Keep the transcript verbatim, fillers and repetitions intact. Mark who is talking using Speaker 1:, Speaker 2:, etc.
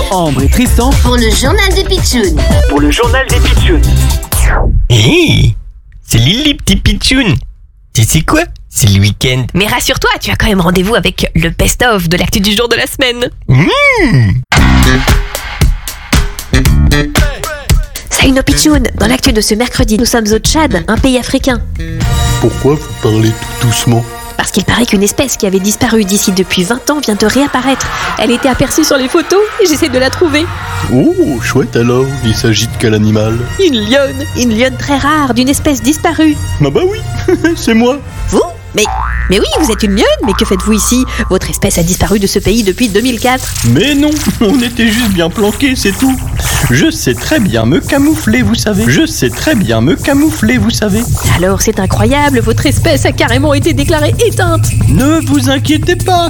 Speaker 1: Ambre et Tristan
Speaker 2: pour le journal des pitchouns.
Speaker 3: Pour le journal des pitchouns.
Speaker 4: Hé, salut les petits pitchouns. Tu sais quoi? C'est le week-end.
Speaker 5: Mais rassure-toi, tu as quand même rendez-vous avec le best-of de l'actu du jour de la semaine.
Speaker 4: Mmh.
Speaker 5: Salut nos pitchouns. Dans l'actu de ce mercredi, nous sommes au Tchad, un pays africain.
Speaker 6: Pourquoi vous parlez tout doucement?
Speaker 5: Parce qu'il paraît qu'une espèce qui avait disparu d'ici depuis vingt ans vient de réapparaître. Elle était aperçue sur les photos et j'essaie de la trouver.
Speaker 6: Oh, chouette alors, il s'agit de quel animal?
Speaker 5: Une lionne, une lionne très rare, d'une espèce disparue.
Speaker 6: Ah bah oui, c'est moi.
Speaker 5: Vous? Mais, mais oui, vous êtes une lionne, mais que faites-vous ici? Votre espèce a disparu de ce pays depuis deux mille quatre.
Speaker 6: Mais non, on était juste bien planqués, c'est tout. Je sais très bien me camoufler, vous savez. Je sais très bien me camoufler, vous savez.
Speaker 5: Alors c'est incroyable, votre espèce a carrément été déclarée éteinte.
Speaker 6: Ne vous inquiétez pas,